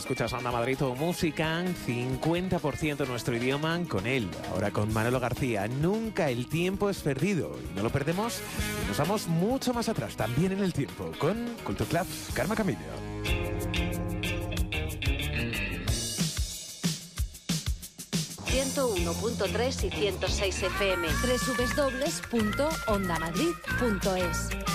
escuchas Onda Madrid o música, 50% nuestro idioma con él. Ahora con Manolo García. Nunca el tiempo es perdido y no lo perdemos y nos vamos mucho más atrás, también en el tiempo, con Culture Club, Karma Camillo. 101.3 y 106 FM. www.ondamadrid.es